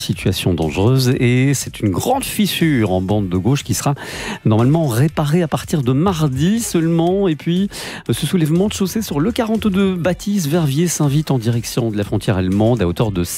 Situation dangereuse et c'est une grande fissure en bande de gauche qui sera normalement réparée à partir de mardi seulement. Et puis ce soulèvement de chaussée sur le 42 Bâtisse Verviers s'invite en direction de la frontière allemande à hauteur de